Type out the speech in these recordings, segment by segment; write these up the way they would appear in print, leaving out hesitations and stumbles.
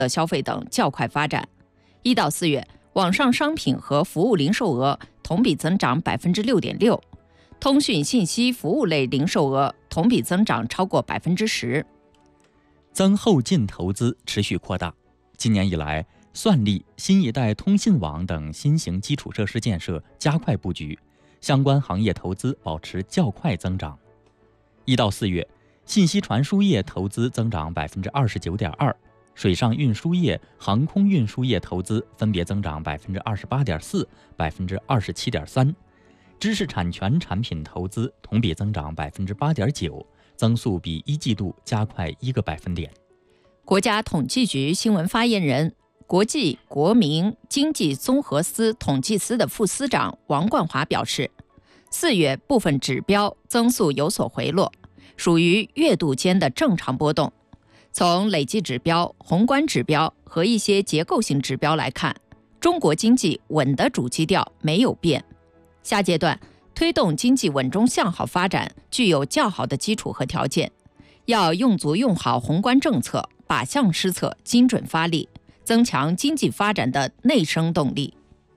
的消费等较快发展。1到4月，网上商品和服务零售额同比增长 6.6%， 通讯信息服务类零售额同比增长超过 10%。 增后进投资持续扩大。今年以来，算力、新一代通信网等新型基础设施建设加快布局，相关行业投资保持较快增长。1到4月，信息传输业投资增长 29.2%， 水上运输业、航空运输业投资分别增长 28.4%、27.3%。知识产权产品投资同比增长 8.9%， 增速比一季度加快1个百分点。 国家统计局新闻发言人、国际国民经济综合司统计司的副司长王冠华表示，4月部分指标增速有所回落，属于月度间的正常波动。从累计指标、宏观指标和一些结构性指标来看，中国经济稳的主基调没有变。下阶段推动经济稳中向好发展具有较好的基础和条件，要用足用好宏观政策，靶向施策，精准发力，增强经济发展的内生动力。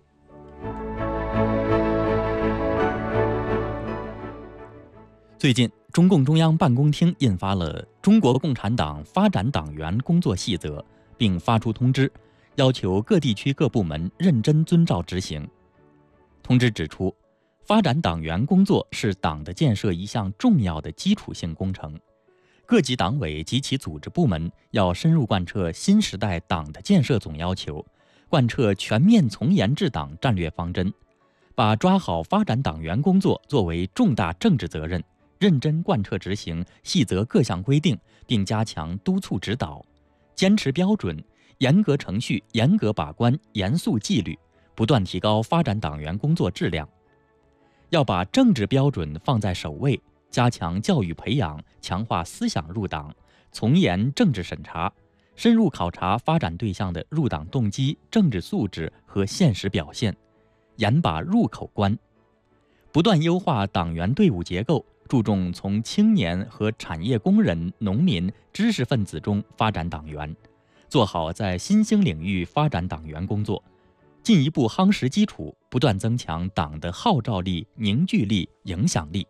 最近，中共中央办公厅印发了《中国共产党发展党员工作细则》，并发出通知，要求各地区各部门认真遵照执行。通知指出，发展党员工作是党的建设一项重要的基础性工程，各级党委及其组织部门要深入贯彻新时代党的建设总要求，贯彻全面从严治党战略方针，把抓好发展党员工作作为重大政治责任，认真贯彻执行细则各项规定，并加强督促指导，坚持标准，严格程序，严格把关，严肃纪律，不断提高发展党员工作质量。要把政治标准放在首位，加强教育培养，强化思想入党，从严政治审查，深入考察发展对象的入党动机、政治素质和现实表现，严把入口关，不断优化党员队伍结构，注重从青年和产业工人、农民、知识分子中发展党员，做好在新兴领域发展党员工作，进一步夯实基础，不断增强党的号召力、凝聚力、影响力。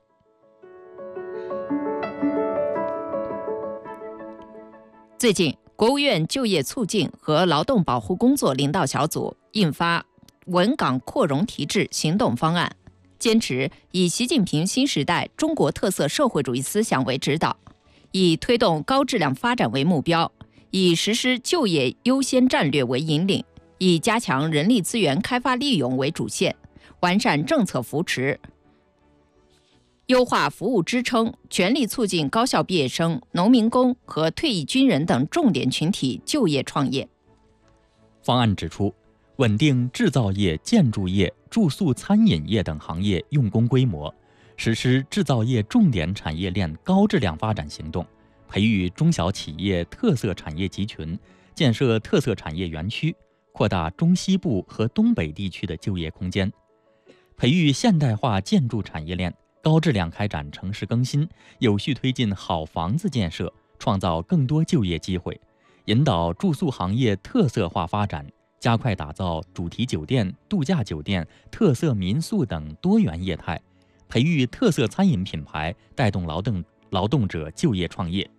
最近，国务院就业促进和劳动保护工作领导小组印发《稳岗扩容提质行动方案》，坚持以习近平新时代中国特色社会主义思想为指导，以推动高质量发展为目标，以实施就业优先战略为引领，以加强人力资源开发利用为主线，完善政策扶持，优化服务支撑，全力促进高校毕业生、农民工和退役军人等重点群体就业创业。 方案指出，稳定制造业、建筑业、住宿餐饮业等行业用工规模，实施制造业重点产业链高质量发展行动，培育中小企业特色产业集群，建设特色产业园区，扩大中西部和东北地区的就业空间，培育现代化建筑产业链，高质量开展城市更新，有序推进好房子建设，创造更多就业机会，引导住宿行业特色化发展，加快打造主题酒店、度假酒店、特色民宿等多元业态，培育特色餐饮品牌，带动劳动者就业创业。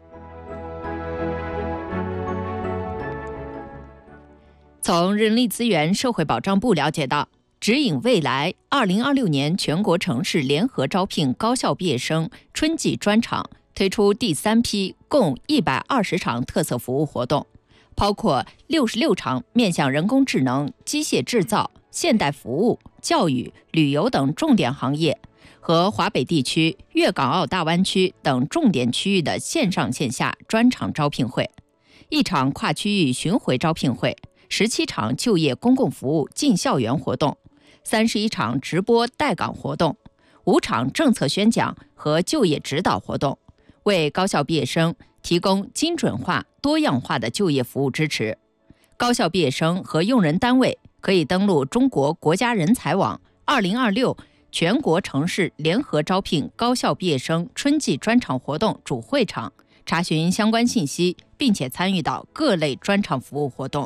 从人力资源社会保障部了解到，指引未来2026年全国城市联合招聘高校毕业生春季专场推出第3批共120场特色服务活动，包括66场面向人工智能、机械制造、现代服务、教育、旅游等重点行业和华北地区、粤港澳大湾区等重点区域的线上线下专场招聘会，1场跨区域巡回招聘会，17场就业公共服务进校园活动，31场直播带岗活动，5场政策宣讲和就业指导活动，为高校毕业生提供精准化、多样化的就业服务支持。高校毕业生和用人单位可以登录中国国家人才网2026全国城市联合招聘高校毕业生春季专场活动主会场， 查询相关信息，并且参与到各类专场服务活动。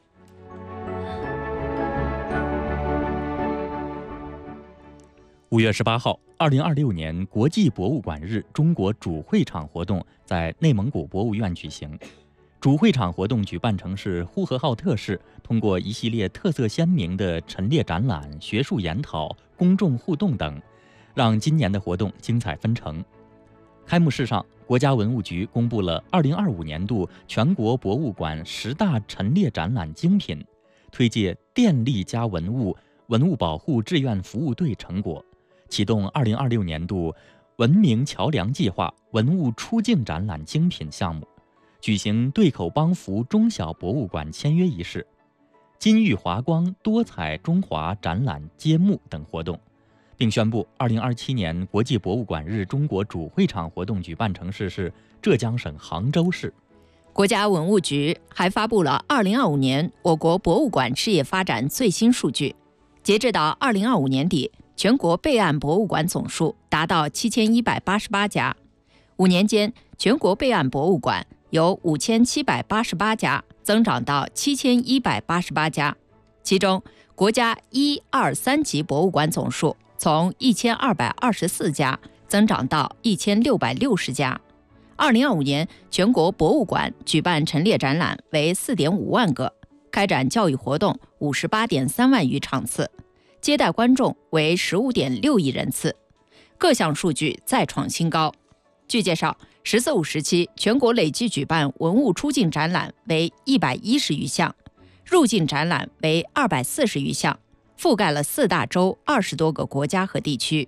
5月18号，2026年国际博物馆日中国主会场活动在内蒙古博物院举行。主会场活动举办城市呼和浩特市通过一系列特色鲜明的陈列展览、学术研讨、公众互动等，让今年的活动精彩纷呈。开幕式上，国家文物局公布了2025年度全国博物馆10大陈列展览精品，推介电力加文物保护志愿服务队成果，启动2026年度文明桥梁计划文物出境展览精品项目，举行对口帮扶中小博物馆签约仪式、金玉华光多彩中华展览揭幕等活动，并宣布2027年国际博物馆日中国主会场活动举办城市是浙江省杭州市。 国家文物局还发布了2025年我国博物馆事业发展最新数据，截至到2025年底，全国备案博物馆总数达到7188家，5年间全国备案博物馆由5788家增长到7188家，其中国家1、2、3级博物馆总数从1224家增长到1660家。2025年全国博物馆举办陈列展览为4.5万个，开展教育活动58.3万余场次，接待观众为15.6亿人次，各项数据再创新高。据介绍，14、15时期全国累计举办文物出境展览为110余项，入境展览为240余项，覆盖了4大洲20多个国家和地区。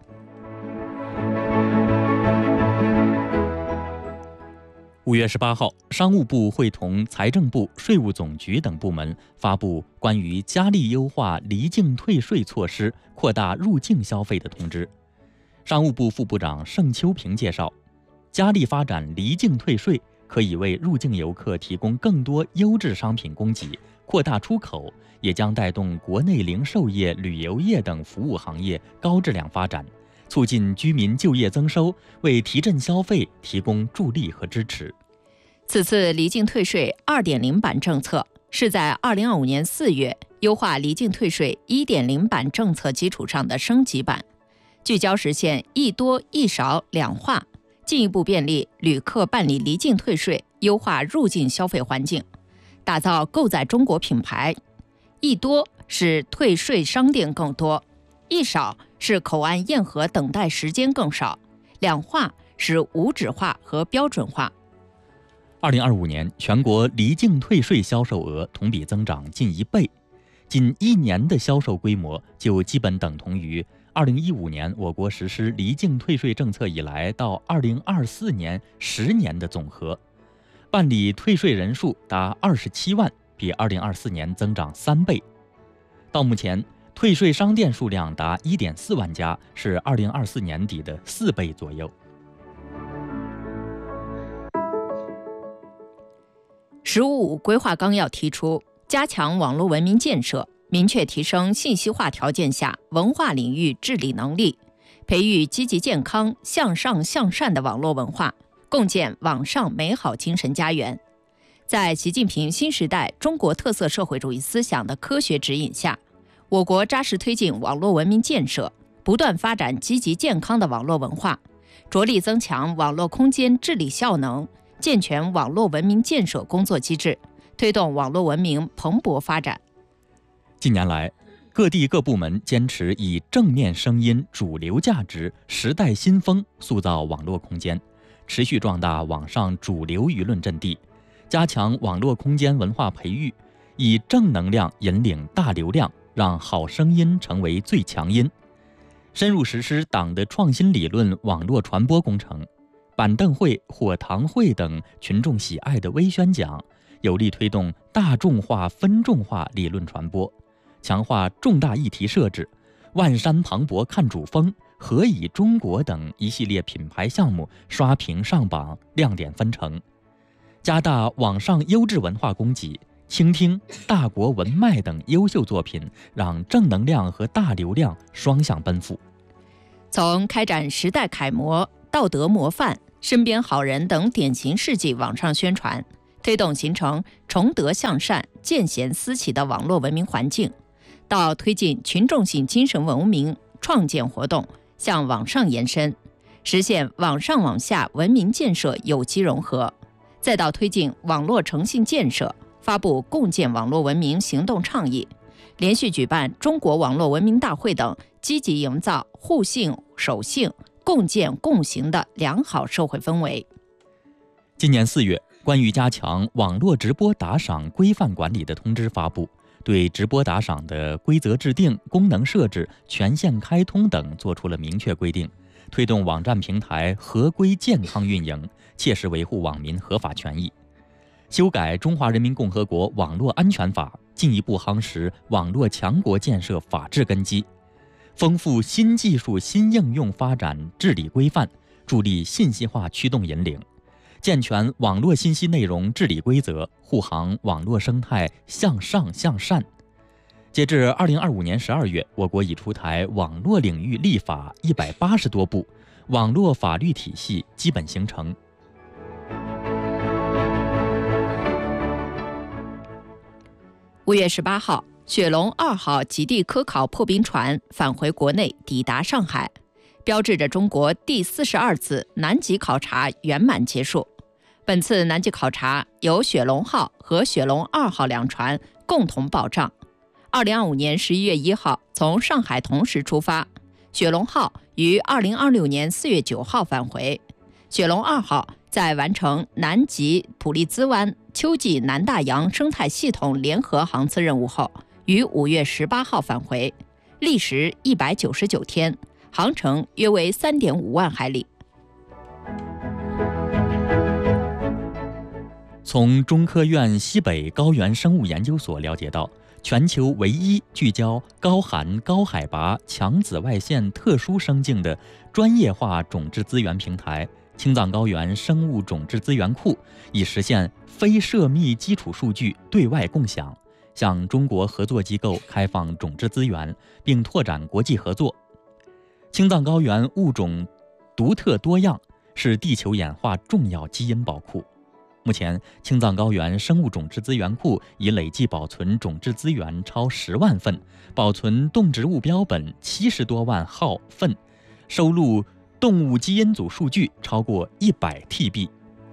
5月18号，商务部会同财政部、税务总局等部门发布关于加力优化离境退税措施、扩大入境消费的通知。商务部副部长盛秋平介绍，加力发展离境退税可以为入境游客提供更多优质商品供给，扩大出口，也将带动国内零售业、旅游业等服务行业高质量发展，促进居民就业增收，为提振消费提供助力和支持。 此次离境退税 2.0 版政策是在2025年4月优化离境退税 1.0 版政策基础上的升级版，聚焦实现一多一少两化，进一步便利旅客办理离境退税，优化入境消费环境，打造购在中国品牌。一多是退税商店更多，一少是口岸验核等待时间更少，两化是无纸化和标准化。 2025年全国离境退税销售额同比增长近1倍，仅1年的销售规模就基本等同于2015年我国实施离境退税政策以来到2024年10年的总和，办理退税人数达27万，比2024年增长3倍。到目前，退税商店数量达1.4万家，是2024年底的4倍左右。 “15+5”规划纲要提出，加强网络文明建设，明确提升信息化条件下文化领域治理能力，培育积极健康、向上向善的网络文化，共建网上美好精神家园。在习近平新时代中国特色社会主义思想的科学指引下，我国扎实推进网络文明建设，不断发展积极健康的网络文化，着力增强网络空间治理效能，健全网络文明建设工作机制，推动网络文明蓬勃发展。 近年来，各地各部门坚持以正面声音、主流价值、时代新风塑造网络空间，持续壮大网上主流舆论阵地，加强网络空间文化培育，以正能量引领大流量，让好声音成为最强音。深入实施党的创新理论网络传播工程，板凳会、火堂会等群众喜爱的微宣讲，有力推动大众化、分众化理论传播，强化重大议题设置，万山磅礴看主峰、何以中国等一系列品牌项目刷屏上榜，亮点纷呈，加大网上优质文化供给，倾听大国文脉等优秀作品，让正能量和大流量双向奔赴。 从开展时代楷模、道德模范、 身边好人等典型事迹网上宣传，推动形成崇德向善、见贤思齐的网络文明环境，到推进群众性精神文明创建活动向网上延伸，实现网上网下文明建设有机融合，再到推进网络诚信建设，发布共建网络文明行动倡议，连续举办中国网络文明大会等，积极营造互信、守信、共建共行的良好社会氛围。 今年4月，关于加强网络直播打赏规范管理的通知发布，对直播打赏的规则制定、功能设置、权限开通等作出了明确规定，推动网站平台合规健康运营，切实维护网民合法权益。修改《中华人民共和国网络安全法》，进一步夯实网络强国建设法治根基，丰富新技术新应用发展治理规范，助力信息化驱动引领，健全网络信息内容治理规则，护航网络生态向上向善。截至2025年12月，我国已出台网络领域立法180多部，网络法律体系基本形成。 5月18号，雪龙2号极地科考破冰船返回国内，抵达上海，标志着中国第42次南极考察圆满结束。本次南极考察由雪龙号和雪龙2号两船共同保障。2025年11月1号从上海同时出发，雪龙号于2026年4月9号返回。雪龙2号在完成南极普利兹湾秋季南大洋生态系统联合航次任务后，于5月18号返回，历时199天，航程约为3.5万海里。 从中科院西北高原生物研究所了解到，全球唯一聚焦高寒、高海拔、强紫外线特殊生境的专业化种质资源平台青藏高原生物种质资源库，已实现非涉密基础数据对外共享，向中国合作机构开放种质资源，并拓展国际合作。青藏高原物种独特多样，是地球演化重要基因宝库。目前，青藏高原生物种质资源库已累计保存种质资源超10万份，保存动植物标本70多万号份，收录动物基因组数据超过100 TB。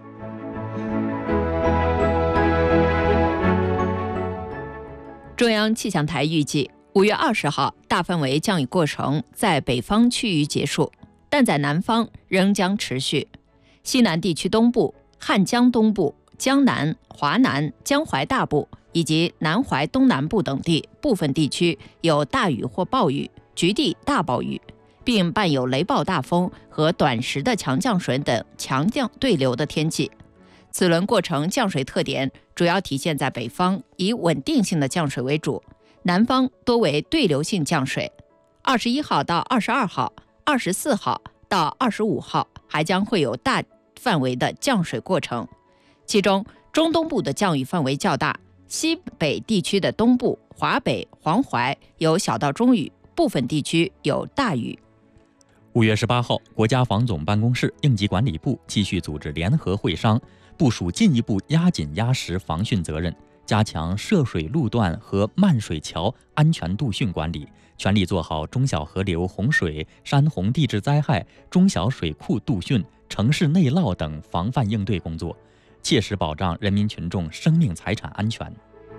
中央气象台预计5月20号大范围降雨过程在北方区域结束，但在南方仍将持续。西南地区东部、汉江东部、江南、华南、江淮大部以及南淮东南部等地部分地区有大雨或暴雨，局地大暴雨，并伴有雷暴大风和短时的强降水等强降对流的天气。此轮过程降水特点主要体现在北方以稳定性的降水为主，南方多为对流性降水。21号到22号、24号到25号还将会有大范围的降水过程，其中中东部的降雨范围较大，西北地区的东部、华北、黄淮有小到中雨，部分地区有大雨。 5月18号，国家防总办公室、应急管理部继续组织联合会商，部署进一步压紧压实防汛责任，加强涉水路段和漫水桥安全度汛管理，全力做好中小河流洪水、山洪地质灾害、中小水库度汛、城市内涝等防范应对工作，切实保障人民群众生命财产安全。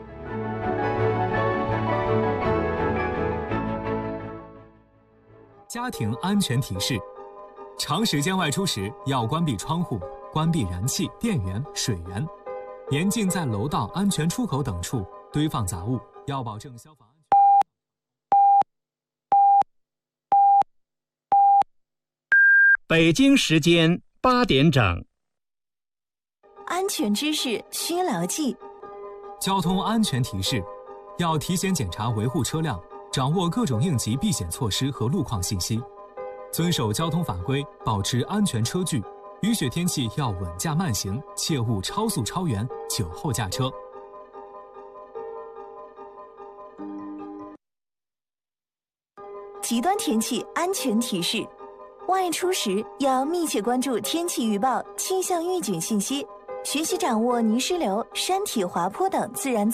家庭安全提示：长时间外出时要关闭窗户，关闭燃气、电源、水源，严禁在楼道、安全出口等处堆放杂物，要保证消防安全。 北京时间8点整。 安全知识需牢记。 交通安全提示：要提前检查维护车辆，掌握各种应急避险措施和路况信息，遵守交通法规，保持安全车距。雨雪天气要稳驾慢行，切勿超速超员、酒后驾车。 极端天气安全提示： 外出时要密切关注天气预报、气象预警信息，学习掌握泥石流、山体滑坡等自然